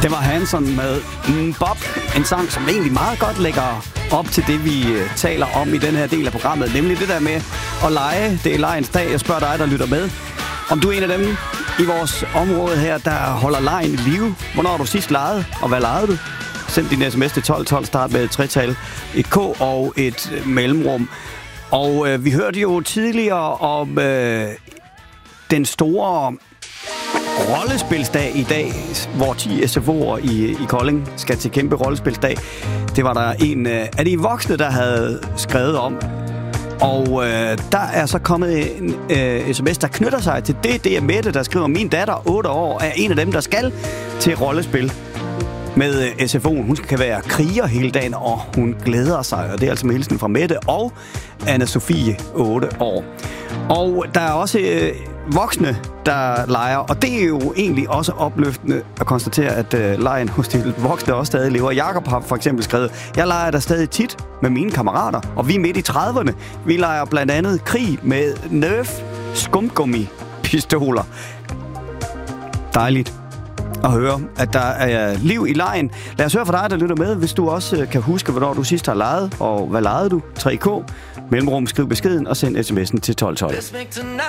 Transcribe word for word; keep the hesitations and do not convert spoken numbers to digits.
Det var Hanson med mm, Bob. En sang, som egentlig meget godt lægger op til det, vi uh, taler om i den her del af programmet. Nemlig det der med at lege. Det er legens dag. Jeg spørger dig, der lytter med, om du er en af dem i vores område her, der holder legen i live. Hvornår har du sidst leget, og hvad legede du? Send din sms til tolv tolv, start med et tretal, et K og et mellemrum. Og øh, vi hørte jo tidligere om øh, den store rollespilsdag i dag, hvor ti S F O'er i, i Kolding skal til kæmpe rollespilsdag. Det var der en øh, af de voksne, der havde skrevet om. Og øh, der er så kommet en øh, sms, der knytter sig til det. Det er Mette, der skriver, min datter, otte år, er en af dem, der skal til rollespil med øh, S F O'en. Hun kan være kriger hele dagen, og hun glæder sig. Og det er altså med hilsen fra Mette og Anna-Sofie, otte år. Og der er også øh, voksne, der leger, og det er jo egentlig også opløftende at konstatere, at øh, legen hos de voksne også stadig lever. Jakob har for eksempel skrevet, jeg leger der stadig tit med mine kammerater, og vi er midt i trediverne. Vi leger blandt andet krig med Nerf skumgummi-pistoler. Dejligt at høre, at der er liv i legen. Lad os høre fra dig, der lytter med, hvis du også kan huske, hvornår du sidst har leget, og hvad legede du? tre K, mellemrum, skriv beskeden og send sms'en til tolv tolv.